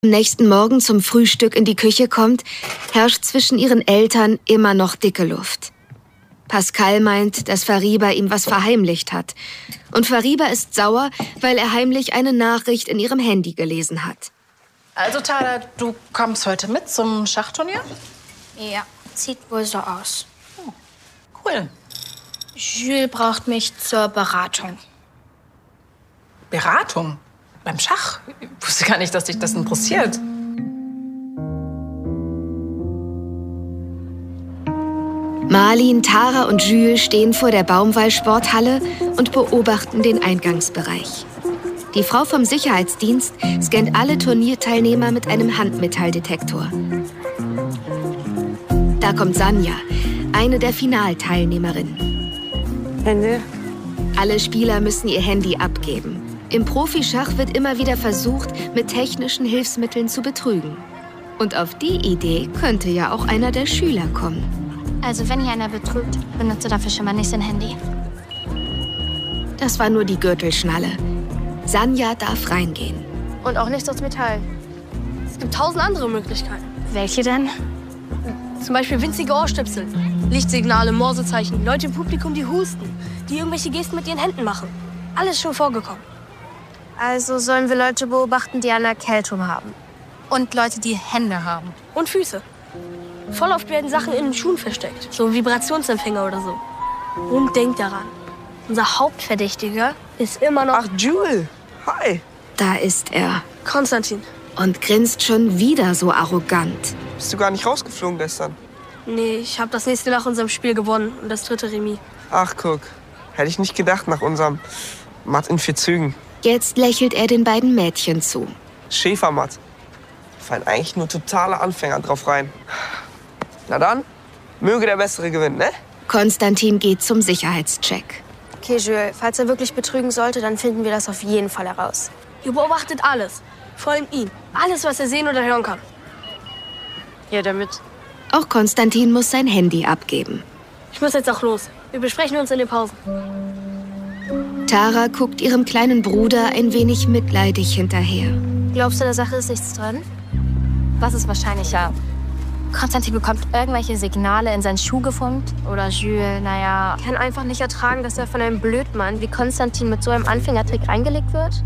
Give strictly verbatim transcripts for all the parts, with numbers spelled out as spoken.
am nächsten Morgen zum Frühstück in die Küche kommt, herrscht zwischen ihren Eltern immer noch dicke Luft. Pascal meint, dass Fariba ihm was verheimlicht hat. Und Fariba ist sauer, weil er heimlich eine Nachricht in ihrem Handy gelesen hat. Also, Tara, du kommst heute mit zum Schachturnier? Ja, sieht wohl so aus. Oh, cool. Jules braucht mich zur Beratung. Beratung? Beim Schach? Ich wusste gar nicht, dass dich das interessiert. Marlin, Tara und Jules stehen vor der Baumwall-Sporthalle und beobachten den Eingangsbereich. Die Frau vom Sicherheitsdienst scannt alle Turnierteilnehmer mit einem Handmetalldetektor. Da kommt Sanja, eine der Finalteilnehmerinnen. Hände. Alle Spieler müssen ihr Handy abgeben. Im Profischach wird immer wieder versucht, mit technischen Hilfsmitteln zu betrügen. Und auf die Idee könnte ja auch einer der Schüler kommen. Also wenn hier einer betrügt, benutze dafür schon mal nicht sein Handy. Das war nur die Gürtelschnalle. Sanja darf reingehen. Und auch nichts aus Metall. Es gibt tausend andere Möglichkeiten. Welche denn? Zum Beispiel winzige Ohrstöpsel, Lichtsignale, Morsezeichen, Leute im Publikum, die husten, die irgendwelche Gesten mit ihren Händen machen. Alles schon vorgekommen. Also sollen wir Leute beobachten, die eine Erkältung haben. Und Leute, die Hände haben. Und Füße. Voll oft werden Sachen in den Schuhen versteckt. So ein Vibrationsempfänger oder so. Und denkt daran, unser Hauptverdächtiger ist immer noch... Ach, Jules. Hi. Da ist er. Konstantin. Und grinst schon wieder so arrogant. Bist du gar nicht rausgeflogen gestern? Nee, ich habe das nächste nach unserem Spiel gewonnen und das dritte Remis. Ach, guck. Hätte ich nicht gedacht nach unserem Matt in vier Zügen. Jetzt lächelt er den beiden Mädchen zu. Schäfermatt. Fallen eigentlich nur totale Anfänger drauf rein. Na dann, möge der Bessere gewinnen, ne? Konstantin geht zum Sicherheitscheck. Okay, Jules, falls er wirklich betrügen sollte, dann finden wir das auf jeden Fall heraus. Ihr beobachtet alles. Vor allem ihn. Alles, was er sehen oder hören kann. Ja, damit. Auch Konstantin muss sein Handy abgeben. Ich muss jetzt auch los. Wir besprechen uns in den Pausen. Tara guckt ihrem kleinen Bruder ein wenig mitleidig hinterher. Glaubst du, der Sache ist nichts dran? Was ist wahrscheinlicher? Konstantin bekommt irgendwelche Signale in seinen Schuh gefunden? Oder Jules, naja... Ich kann einfach nicht ertragen, dass er von einem Blödmann wie Konstantin mit so einem Anfängertrick reingelegt wird.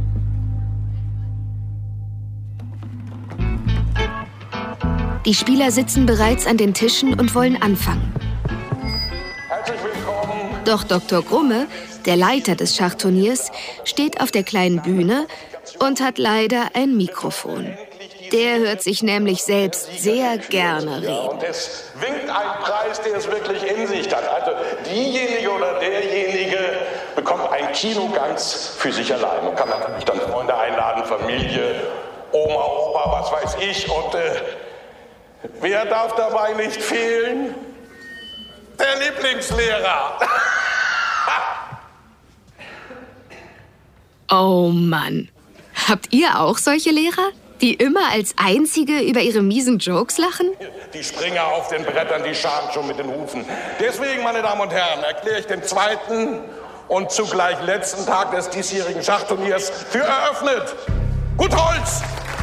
Die Spieler sitzen bereits an den Tischen und wollen anfangen. Herzlich willkommen. Doch Doktor Grumme, der Leiter des Schachturniers, steht auf der kleinen Bühne und hat leider ein Mikrofon. Der hört sich nämlich selbst sehr gerne reden. Und es winkt ein Preis, der es wirklich in sich hat. Also diejenige oder derjenige bekommt ein Kino ganz für sich allein und kann natürlich dann Freunde einladen, Familie, Oma, Opa, was weiß ich. Und äh, wer darf dabei nicht fehlen? Der Lieblingslehrer. Oh Mann. Habt ihr auch solche Lehrer, die immer als Einzige über ihre miesen Jokes lachen? Die Springer auf den Brettern, die scharren schon mit den Hufen. Deswegen, meine Damen und Herren, erkläre ich den zweiten und zugleich letzten Tag des diesjährigen Schachturniers für eröffnet. Gut Holz!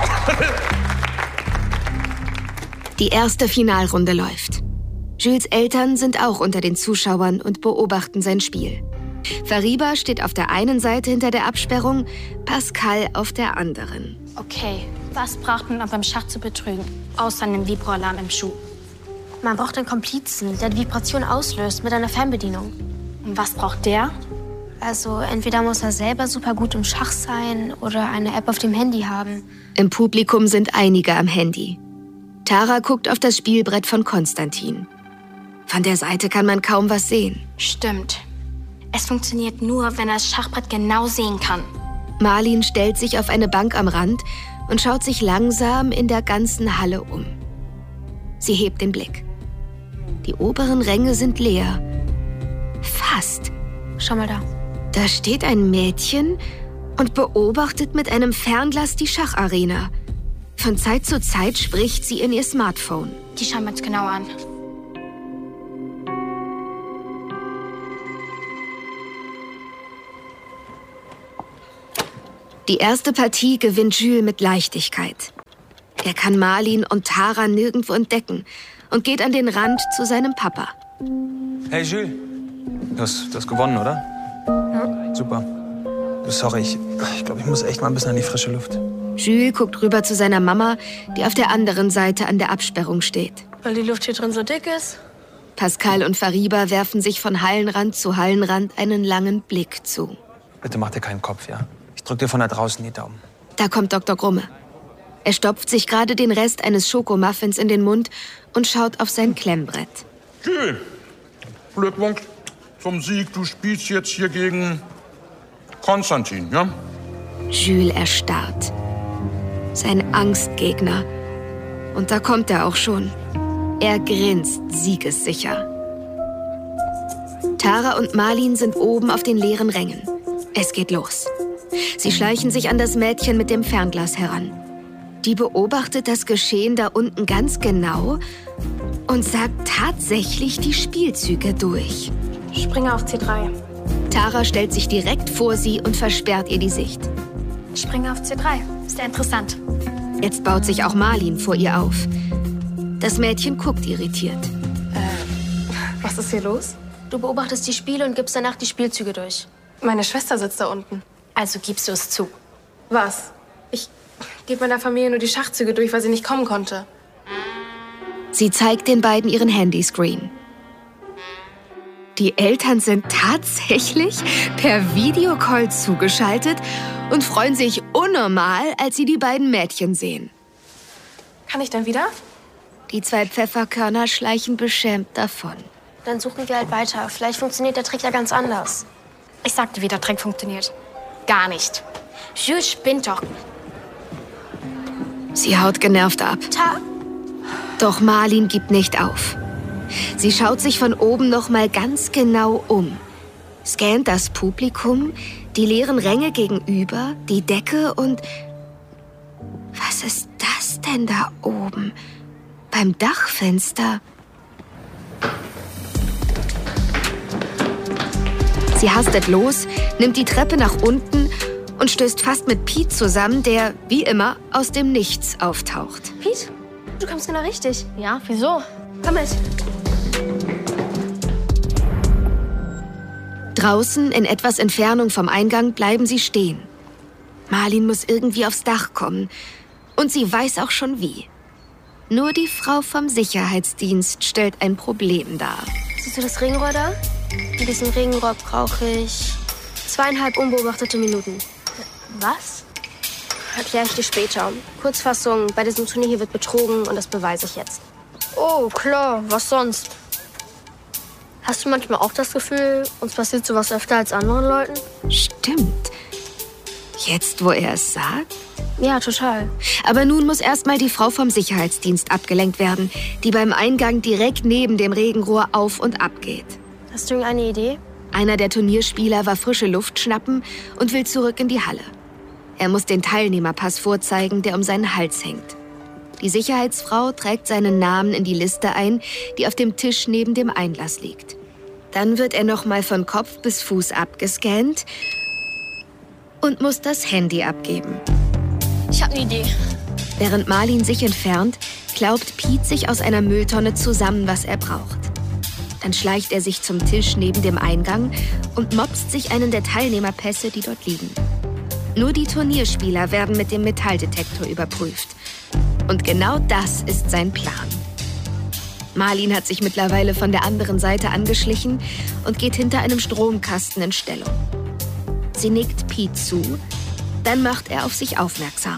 Die erste Finalrunde läuft. Jules' Eltern sind auch unter den Zuschauern und beobachten sein Spiel. Fariba steht auf der einen Seite hinter der Absperrung, Pascal auf der anderen. Okay, was braucht man, um beim Schach zu betrügen? Außer einem Vibroalarm im Schuh. Man braucht einen Komplizen, der die Vibration auslöst mit einer Fernbedienung. Und was braucht der? Also entweder muss er selber super gut im Schach sein oder eine App auf dem Handy haben. Im Publikum sind einige am Handy. Tara guckt auf das Spielbrett von Konstantin. Von der Seite kann man kaum was sehen. Stimmt. Es funktioniert nur, wenn er das Schachbrett genau sehen kann. Marlin stellt sich auf eine Bank am Rand und schaut sich langsam in der ganzen Halle um. Sie hebt den Blick. Die oberen Ränge sind leer. Fast. Schau mal da. Da steht ein Mädchen und beobachtet mit einem Fernglas die Schacharena. Von Zeit zu Zeit spricht sie in ihr Smartphone. Die schauen wir uns genau an. Die erste Partie gewinnt Jules mit Leichtigkeit. Er kann Marlin und Tara nirgendwo entdecken und geht an den Rand zu seinem Papa. Hey Jules, du hast, du hast gewonnen, oder? Ja. Super. Du, sorry, ich, ich glaube, ich muss echt mal ein bisschen an die frische Luft. Jules guckt rüber zu seiner Mama, die auf der anderen Seite an der Absperrung steht. Weil die Luft hier drin so dick ist? Pascal und Fariba werfen sich von Hallenrand zu Hallenrand einen langen Blick zu. Bitte mach dir keinen Kopf, ja? Ich drück dir von da draußen die Daumen. Da kommt Doktor Grumme. Er stopft sich gerade den Rest eines Schokomuffins in den Mund und schaut auf sein Klemmbrett. Jules, Glückwunsch zum Sieg. Du spielst jetzt hier gegen Konstantin, ja? Jules erstarrt. Sein Angstgegner. Und da kommt er auch schon. Er grinst siegessicher. Tara und Marlin sind oben auf den leeren Rängen. Es geht los. Sie schleichen sich an das Mädchen mit dem Fernglas heran. Die beobachtet das Geschehen da unten ganz genau und sagt tatsächlich die Spielzüge durch. Springe auf C drei. Tara stellt sich direkt vor sie und versperrt ihr die Sicht. Springe auf C drei. Ist ja interessant. Jetzt baut sich auch Marlin vor ihr auf. Das Mädchen guckt irritiert. Äh, was ist hier los? Du beobachtest die Spiele und gibst danach die Spielzüge durch. Meine Schwester sitzt da unten. Also gibst du es zu. Was? Ich gebe meiner Familie nur die Schachzüge durch, weil sie nicht kommen konnte. Sie zeigt den beiden ihren Handyscreen. Die Eltern sind tatsächlich per Videocall zugeschaltet und freuen sich unnormal, als sie die beiden Mädchen sehen. Kann ich dann wieder? Die zwei Pfefferkörner schleichen beschämt davon. Dann suchen wir halt weiter. Vielleicht funktioniert der Trick ja ganz anders. Ich sagte, wie der Trick funktioniert. Gar nicht. Jules spinnt doch. Sie haut genervt ab. Ta Doch Marlin gibt nicht auf. Sie schaut sich von oben noch mal ganz genau um. Scannt das Publikum, die leeren Ränge gegenüber, die Decke und... Was ist das denn da oben? Beim Dachfenster? Sie hastet los, nimmt die Treppe nach unten und stößt fast mit Pete zusammen, der, wie immer, aus dem Nichts auftaucht. Pete, du kommst genau richtig. Ja, wieso? Komm mit. Draußen, in etwas Entfernung vom Eingang, bleiben sie stehen. Marlin muss irgendwie aufs Dach kommen. Und sie weiß auch schon wie. Nur die Frau vom Sicherheitsdienst stellt ein Problem dar. Siehst du das Regenrohr da? In diesem Regenrohr brauche ich zweieinhalb unbeobachtete Minuten. Was? Erkläre ich dir später. Kurzfassung, bei diesem Turnier hier wird betrogen und das beweise ich jetzt. Oh, klar, was sonst? Hast du manchmal auch das Gefühl, uns passiert sowas öfter als anderen Leuten? Stimmt. Jetzt, wo er es sagt? Ja, total. Aber nun muss erstmal die Frau vom Sicherheitsdienst abgelenkt werden, die beim Eingang direkt neben dem Regenrohr auf und ab geht. Hast du irgendeine Idee? Einer der Turnierspieler war frische Luft schnappen und will zurück in die Halle. Er muss den Teilnehmerpass vorzeigen, der um seinen Hals hängt. Die Sicherheitsfrau trägt seinen Namen in die Liste ein, die auf dem Tisch neben dem Einlass liegt. Dann wird er noch mal von Kopf bis Fuß abgescannt und muss das Handy abgeben. Ich habe eine Idee. Während Marlin sich entfernt, klaubt Pete sich aus einer Mülltonne zusammen, was er braucht. Dann schleicht er sich zum Tisch neben dem Eingang und mopst sich einen der Teilnehmerpässe, die dort liegen. Nur die Turnierspieler werden mit dem Metalldetektor überprüft. Und genau das ist sein Plan. Marlin hat sich mittlerweile von der anderen Seite angeschlichen und geht hinter einem Stromkasten in Stellung. Sie nickt Pete zu, dann macht er auf sich aufmerksam.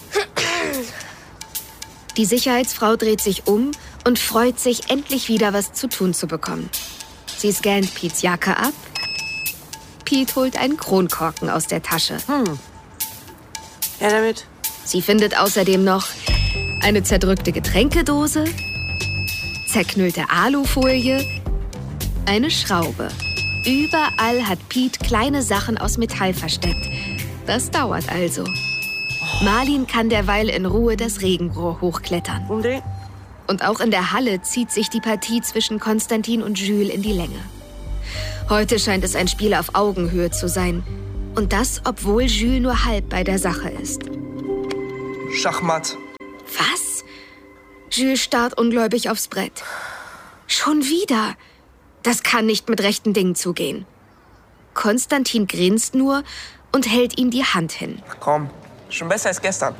Die Sicherheitsfrau dreht sich um und freut sich, endlich wieder was zu tun zu bekommen. Sie scannt Petes Jacke ab. Pete holt einen Kronkorken aus der Tasche. Hm. Ja, damit. Sie findet außerdem noch eine zerdrückte Getränkedose, zerknüllte Alufolie, eine Schraube. Überall hat Pete kleine Sachen aus Metall versteckt. Das dauert also. Marlin kann derweil in Ruhe das Regenrohr hochklettern. Und auch in der Halle zieht sich die Partie zwischen Konstantin und Jules in die Länge. Heute scheint es ein Spiel auf Augenhöhe zu sein. Und das, obwohl Jules nur halb bei der Sache ist. Schachmatt. Was? Jules starrt ungläubig aufs Brett. Schon wieder? Das kann nicht mit rechten Dingen zugehen. Konstantin grinst nur und hält ihm die Hand hin. Komm, schon besser als gestern.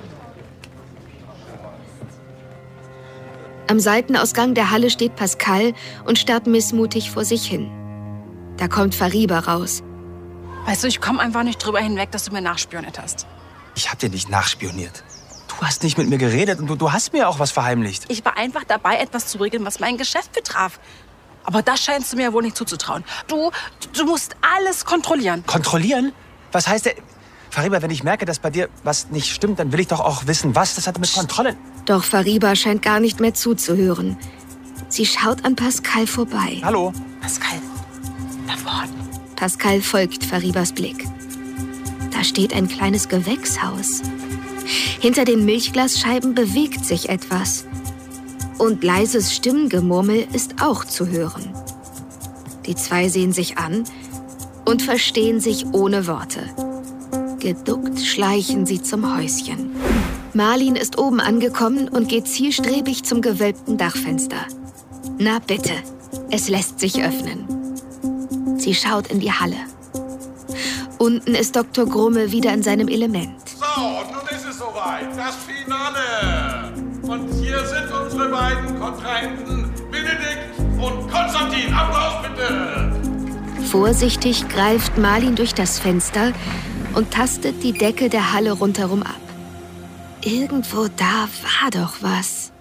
Am Seitenausgang der Halle steht Pascal und starrt missmutig vor sich hin. Da kommt Fariba raus. Weißt du, ich komme einfach nicht drüber hinweg, dass du mir nachspioniert hast. Ich hab dir nicht nachspioniert. Du hast nicht mit mir geredet und du, du hast mir auch was verheimlicht. Ich war einfach dabei, etwas zu regeln, was mein Geschäft betraf. Aber das scheinst du mir wohl nicht zuzutrauen. Du, du musst alles kontrollieren. Kontrollieren? Was heißt der... Fariba, wenn ich merke, dass bei dir was nicht stimmt, dann will ich doch auch wissen, was. Das hat mit Kontrolle... Doch Fariba scheint gar nicht mehr zuzuhören. Sie schaut an Pascal vorbei. Hallo? Pascal, da vorne. Pascal folgt Faribas Blick. Da steht ein kleines Gewächshaus. Hinter den Milchglasscheiben bewegt sich etwas. Und leises Stimmengemurmel ist auch zu hören. Die zwei sehen sich an und verstehen sich ohne Worte. Geduckt schleichen sie zum Häuschen. Marlin ist oben angekommen und geht zielstrebig zum gewölbten Dachfenster. Na bitte, es lässt sich öffnen. Sie schaut in die Halle. Unten ist Doktor Grumme wieder in seinem Element. So, und nun ist es soweit. Das Finale. Und hier sind unsere beiden Kontrahenten, Benedikt und Konstantin. Applaus bitte. Vorsichtig greift Marlin durch das Fenster und tastet die Decke der Halle rundherum ab. Irgendwo da war doch was.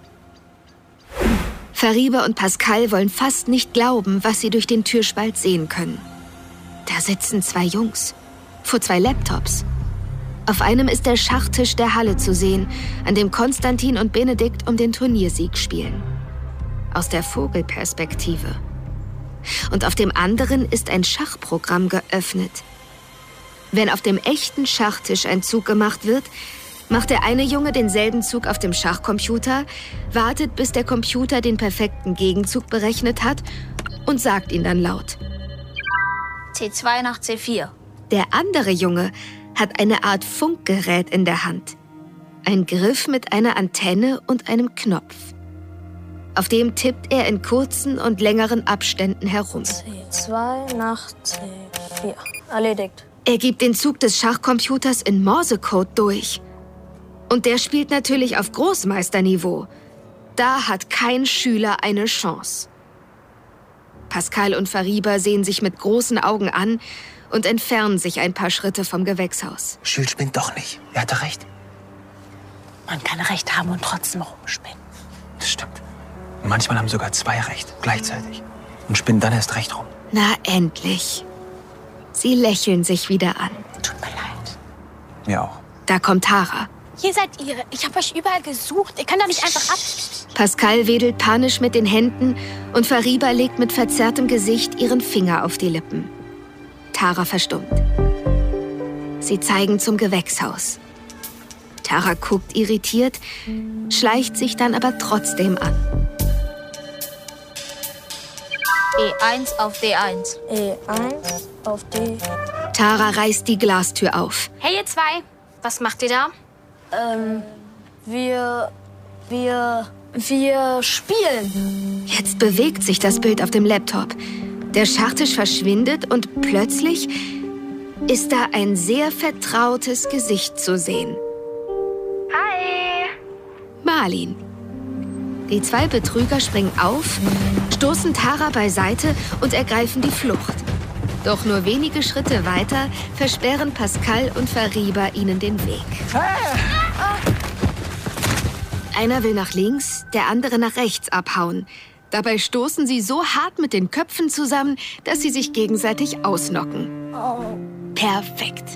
Fariba und Pascal wollen fast nicht glauben, was sie durch den Türspalt sehen können. Da sitzen zwei Jungs vor zwei Laptops. Auf einem ist der Schachtisch der Halle zu sehen, an dem Konstantin und Benedikt um den Turniersieg spielen. Aus der Vogelperspektive. Und auf dem anderen ist ein Schachprogramm geöffnet. Wenn auf dem echten Schachtisch ein Zug gemacht wird, macht der eine Junge denselben Zug auf dem Schachcomputer, wartet, bis der Computer den perfekten Gegenzug berechnet hat und sagt ihn dann laut. C zwei nach C vier. Der andere Junge hat eine Art Funkgerät in der Hand. Ein Griff mit einer Antenne und einem Knopf. Auf dem tippt er in kurzen und längeren Abständen herum. C zwei nach C vier. Erledigt. Er gibt den Zug des Schachcomputers in Morsecode durch. Und der spielt natürlich auf Großmeisterniveau. Da hat kein Schüler eine Chance. Pascal und Fariba sehen sich mit großen Augen an und entfernen sich ein paar Schritte vom Gewächshaus. Jules spinnt doch nicht. Er hatte recht. Man kann Recht haben und trotzdem rumspinnen. Das stimmt. Und manchmal haben sogar zwei Recht, gleichzeitig. Und spinnen dann erst recht rum. Na, endlich. Sie lächeln sich wieder an. Tut mir leid. Mir auch. Da kommt Tara. Hier seid ihr. Ich habe euch überall gesucht. Ihr könnt doch nicht einfach ab... Pascal wedelt panisch mit den Händen und Fariba legt mit verzerrtem Gesicht ihren Finger auf die Lippen. Tara verstummt. Sie zeigen zum Gewächshaus. Tara guckt irritiert, schleicht sich dann aber trotzdem an. E eins auf D eins. E eins auf D. Tara reißt die Glastür auf. Hey, ihr zwei. Was macht ihr da? Ähm, wir... wir... wir spielen. Jetzt bewegt sich das Bild auf dem Laptop. Der Schachtisch verschwindet und plötzlich ist da ein sehr vertrautes Gesicht zu sehen. Hi. Marlin. Die zwei Betrüger springen auf, stoßen Tara beiseite und ergreifen die Flucht. Doch nur wenige Schritte weiter versperren Pascal und Fariba ihnen den Weg. Einer will nach links, der andere nach rechts abhauen. Dabei stoßen sie so hart mit den Köpfen zusammen, dass sie sich gegenseitig ausnocken. Perfekt.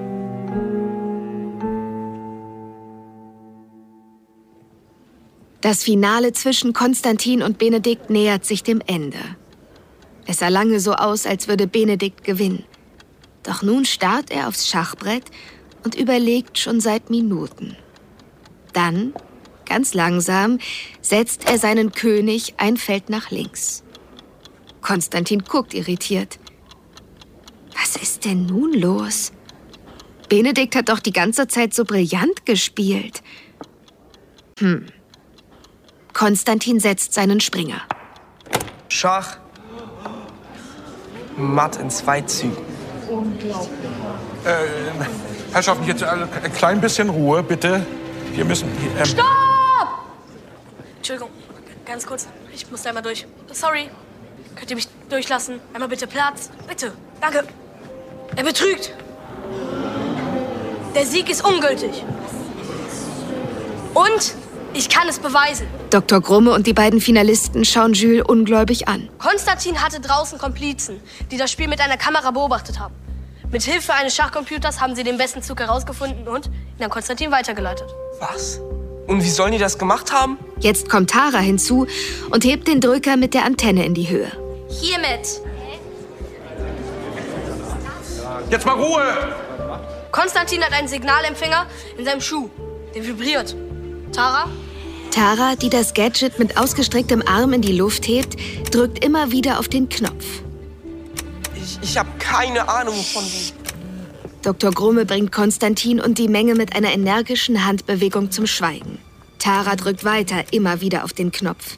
Das Finale zwischen Konstantin und Benedikt nähert sich dem Ende. Es sah lange so aus, als würde Benedikt gewinnen. Doch nun starrt er aufs Schachbrett und überlegt schon seit Minuten. Dann, ganz langsam, setzt er seinen König ein Feld nach links. Konstantin guckt irritiert. Was ist denn nun los? Benedikt hat doch die ganze Zeit so brillant gespielt. Hm. Konstantin setzt seinen Springer. Schach. Matt in zwei Zügen. Äh, Herrschaften, jetzt ein klein bisschen Ruhe, bitte. Wir müssen... Ähm Stopp! Entschuldigung, ganz kurz. Ich muss da einmal durch. Sorry. Könnt ihr mich durchlassen? Einmal bitte Platz. Bitte. Danke. Er betrügt. Der Sieg ist ungültig. Und ich kann es beweisen. Doktor Grumme und die beiden Finalisten schauen Jules ungläubig an. Konstantin hatte draußen Komplizen, die das Spiel mit einer Kamera beobachtet haben. Mit Hilfe eines Schachcomputers haben sie den besten Zug herausgefunden und ihn an Konstantin weitergeleitet. Was? Und wie sollen die das gemacht haben? Jetzt kommt Tara hinzu und hebt den Drücker mit der Antenne in die Höhe. Hiermit. Jetzt mal Ruhe! Konstantin hat einen Signalempfänger in seinem Schuh. Der vibriert. Tara? Tara, die das Gadget mit ausgestrecktem Arm in die Luft hebt, drückt immer wieder auf den Knopf. Ich, ich habe keine Ahnung von wie. Doktor Grumme bringt Konstantin und die Menge mit einer energischen Handbewegung zum Schweigen. Tara drückt weiter immer wieder auf den Knopf.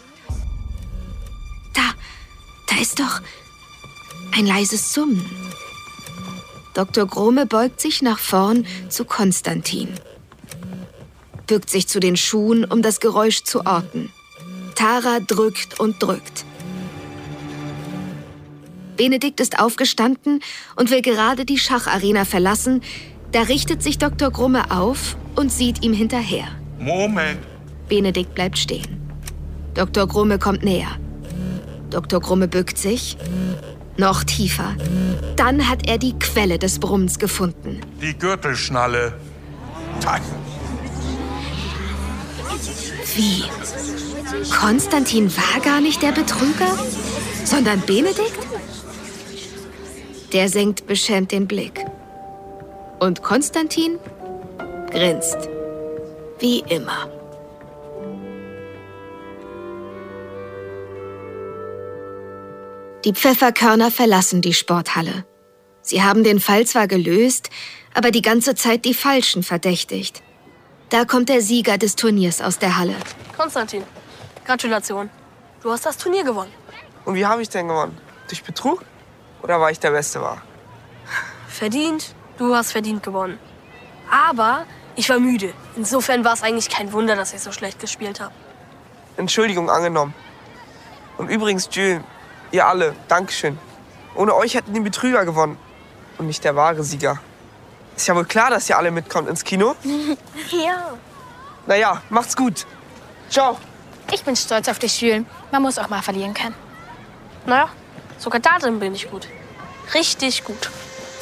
Da, da ist doch ein leises Summen. Doktor Grumme beugt sich nach vorn zu Konstantin. Bückt sich zu den Schuhen, um das Geräusch zu orten. Tara drückt und drückt. Benedikt ist aufgestanden und will gerade die Schacharena verlassen. Da richtet sich Doktor Grumme auf und sieht ihm hinterher. Moment. Benedikt bleibt stehen. Doktor Grumme kommt näher. Doktor Grumme bückt sich. Noch tiefer. Dann hat er die Quelle des Brummens gefunden. Die Gürtelschnalle. Nein. Wie? Konstantin war gar nicht der Betrüger, sondern Benedikt? Der senkt beschämt den Blick. Und Konstantin grinst. Wie immer. Die Pfefferkörner verlassen die Sporthalle. Sie haben den Fall zwar gelöst, aber die ganze Zeit die Falschen verdächtigt. Da kommt der Sieger des Turniers aus der Halle. Konstantin, Gratulation. Du hast das Turnier gewonnen. Und wie habe ich denn gewonnen? Durch Betrug? Oder weil ich der Beste war? Verdient, du hast verdient gewonnen. Aber ich war müde. Insofern war es eigentlich kein Wunder, dass ich so schlecht gespielt habe. Entschuldigung angenommen. Und übrigens, Jules, ihr alle, Dankeschön. Ohne euch hätten die Betrüger gewonnen. Und nicht der wahre Sieger. Ist ja wohl klar, dass ihr alle mitkommt ins Kino. Ja. Naja, macht's gut. Ciao. Ich bin stolz auf dich, Jules. Man muss auch mal verlieren können. Naja, sogar da drin bin ich gut. Richtig gut.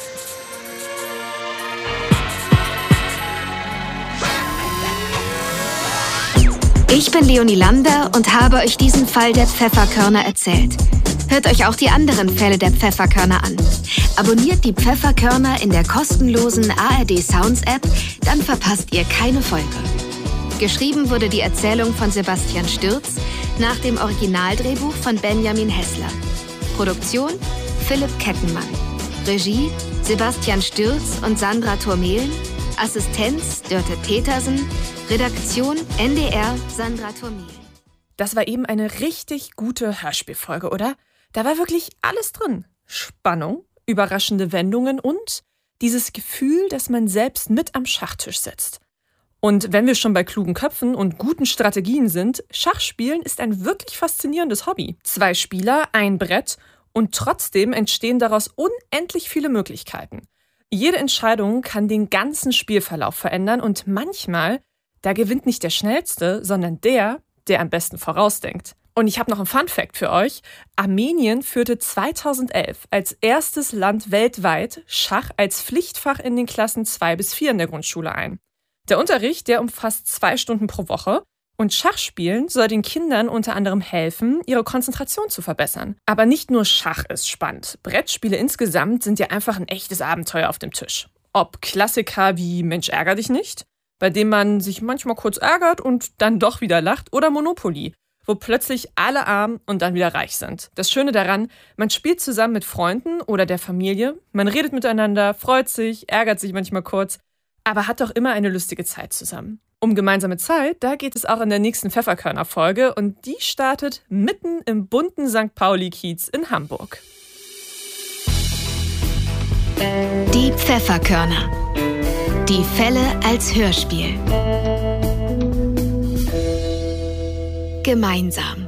Ich bin Leonie Lander und habe euch diesen Fall der Pfefferkörner erzählt. Hört euch auch die anderen Fälle der Pfefferkörner an. Abonniert die Pfefferkörner in der kostenlosen A R D Sounds App, dann verpasst ihr keine Folge. Geschrieben wurde die Erzählung von Sebastian Stürz nach dem Originaldrehbuch von Benjamin Hessler. Produktion Philipp Kettenmann. Regie Sebastian Stürz und Sandra Thurmehlen. Assistenz Dörte Petersen. Redaktion N D R Sandra Thurmehlen. Das war eben eine richtig gute Hörspielfolge, oder? Da war wirklich alles drin. Spannung, überraschende Wendungen und dieses Gefühl, dass man selbst mit am Schachtisch sitzt. Und wenn wir schon bei klugen Köpfen und guten Strategien sind, Schachspielen ist ein wirklich faszinierendes Hobby. Zwei Spieler, ein Brett und trotzdem entstehen daraus unendlich viele Möglichkeiten. Jede Entscheidung kann den ganzen Spielverlauf verändern und manchmal, da gewinnt nicht der Schnellste, sondern der, der am besten vorausdenkt. Und ich habe noch einen Fun-Fact für euch. Armenien führte zweitausendelf als erstes Land weltweit Schach als Pflichtfach in den Klassen zwei bis vier in der Grundschule ein. Der Unterricht, der umfasst zwei Stunden pro Woche. Und Schachspielen soll den Kindern unter anderem helfen, ihre Konzentration zu verbessern. Aber nicht nur Schach ist spannend. Brettspiele insgesamt sind ja einfach ein echtes Abenteuer auf dem Tisch. Ob Klassiker wie Mensch, ärger dich nicht, bei dem man sich manchmal kurz ärgert und dann doch wieder lacht, oder Monopoly, wo plötzlich alle arm und dann wieder reich sind. Das Schöne daran, man spielt zusammen mit Freunden oder der Familie, man redet miteinander, freut sich, ärgert sich manchmal kurz, aber hat doch immer eine lustige Zeit zusammen. Um gemeinsame Zeit, da geht es auch in der nächsten Pfefferkörner-Folge und die startet mitten im bunten Sankt Pauli-Kiez in Hamburg. Die Pfefferkörner. Die Fälle als Hörspiel. Gemeinsam.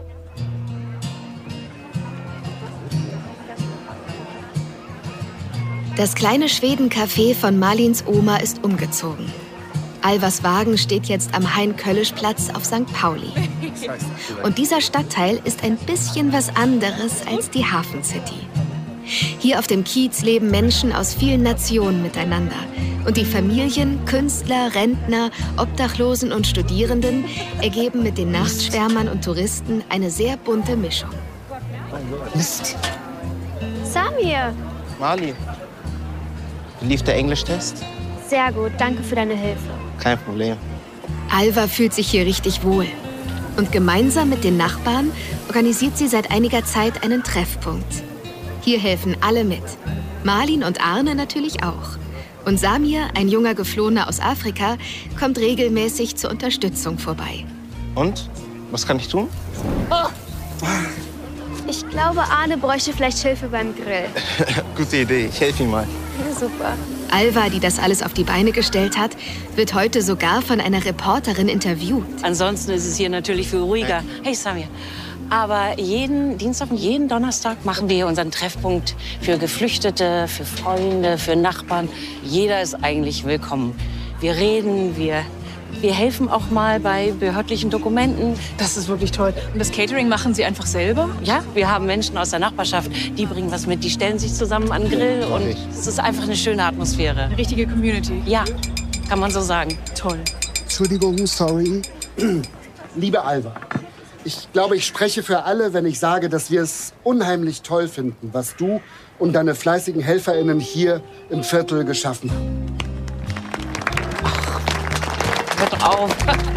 Das kleine Schweden-Café von Marlins Oma ist umgezogen. Alvas Wagen steht jetzt am Hein-Köllisch-Platz auf Sankt Pauli. Und dieser Stadtteil ist ein bisschen was anderes als die Hafen City. Hier auf dem Kiez leben Menschen aus vielen Nationen miteinander. Und die Familien, Künstler, Rentner, Obdachlosen und Studierenden ergeben mit den Nachtschwärmern und Touristen eine sehr bunte Mischung. Mist. Samir! Marli, wie lief der Englischtest? Sehr gut, danke für deine Hilfe. Kein Problem. Alva fühlt sich hier richtig wohl. Und gemeinsam mit den Nachbarn organisiert sie seit einiger Zeit einen Treffpunkt. Hier helfen alle mit. Marlin und Arne natürlich auch. Und Samir, ein junger Geflohener aus Afrika, kommt regelmäßig zur Unterstützung vorbei. Und? Was kann ich tun? Oh. Ich glaube, Arne bräuchte vielleicht Hilfe beim Grill. Gute Idee, ich helfe ihm mal. Ja, super. Alva, die das alles auf die Beine gestellt hat, wird heute sogar von einer Reporterin interviewt. Ansonsten ist es hier natürlich viel ruhiger. Hey Samir, aber jeden Dienstag und jeden Donnerstag machen wir hier unseren Treffpunkt für Geflüchtete, für Freunde, für Nachbarn. Jeder ist eigentlich willkommen. Wir reden, wir, wir helfen auch mal bei behördlichen Dokumenten. Das ist wirklich toll. Und das Catering machen Sie einfach selber? Ja, wir haben Menschen aus der Nachbarschaft, die bringen was mit, die stellen sich zusammen an den Grill und es ist einfach eine schöne Atmosphäre. Eine richtige Community. Ja, kann man so sagen. Toll. Entschuldigung, sorry. Liebe Alva, ich glaube, ich spreche für alle, wenn ich sage, dass wir es unheimlich toll finden, was du und deine fleißigen HelferInnen hier im Viertel geschaffen haben. Hört doch auf.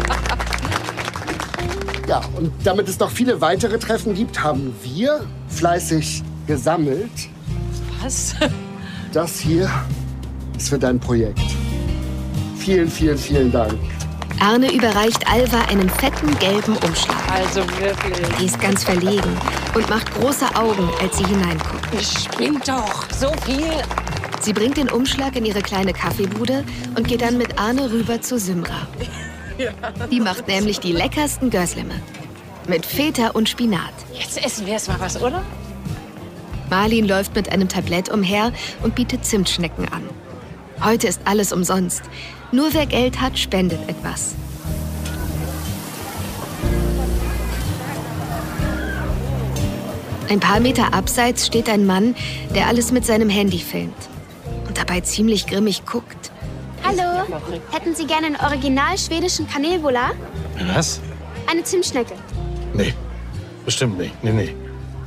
Ja, und damit es noch viele weitere Treffen gibt, haben wir fleißig gesammelt. Was? Das hier ist für dein Projekt. Vielen, vielen, vielen Dank. Arne überreicht Alva einen fetten gelben Umschlag. Also wirklich. Die ist ganz verlegen und macht große Augen, als sie hineinguckt. Spinnt doch, so viel. Sie bringt den Umschlag in ihre kleine Kaffeebude und geht dann mit Arne rüber zu Symra. Die macht nämlich die leckersten Gösleme. Mit Feta und Spinat. Jetzt essen wir erst mal was, oder? Marlin läuft mit einem Tablett umher und bietet Zimtschnecken an. Heute ist alles umsonst. Nur wer Geld hat, spendet etwas. Ein paar Meter abseits steht ein Mann, der alles mit seinem Handy filmt. Und dabei ziemlich grimmig guckt. Hallo, hätten Sie gerne einen original schwedischen Kanelbullar? Was? Eine Zimtschnecke. Nee, bestimmt nicht. Nee, nee.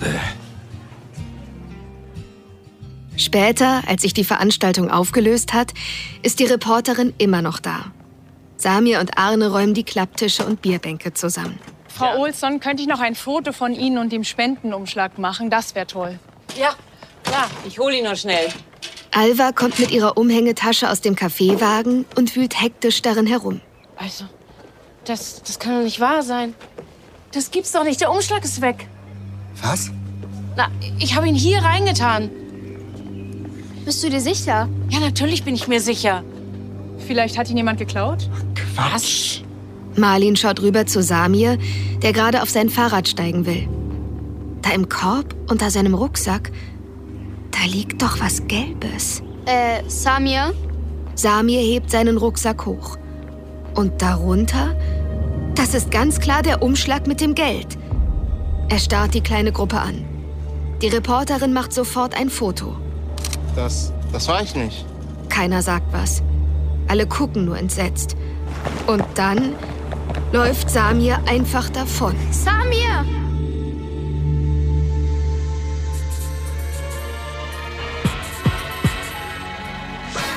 Später, als sich die Veranstaltung aufgelöst hat, ist die Reporterin immer noch da. Samir und Arne räumen die Klapptische und Bierbänke zusammen. Frau Olsson, könnte ich noch ein Foto von Ihnen und dem Spendenumschlag machen? Das wäre toll. Ja, klar, ich hole ihn noch schnell. Alva kommt mit ihrer Umhängetasche aus dem Kaffeewagen und wühlt hektisch darin herum. Also, das, das kann doch nicht wahr sein. Das gibt's doch nicht, der Umschlag ist weg. Was? Na, ich habe ihn hier reingetan. Bist du dir sicher? Ja, natürlich bin ich mir sicher. Vielleicht hat ihn jemand geklaut? Quatsch. Marlin schaut rüber zu Samir, der gerade auf sein Fahrrad steigen will. Da im Korb unter seinem Rucksack, da liegt doch was Gelbes. Äh, Samir? Samir hebt seinen Rucksack hoch. Und darunter, das ist ganz klar der Umschlag mit dem Geld. Er starrt die kleine Gruppe an. Die Reporterin macht sofort ein Foto. Das, das war ich nicht. Keiner sagt was. Alle gucken nur entsetzt. Und dann läuft Samir einfach davon. Samir!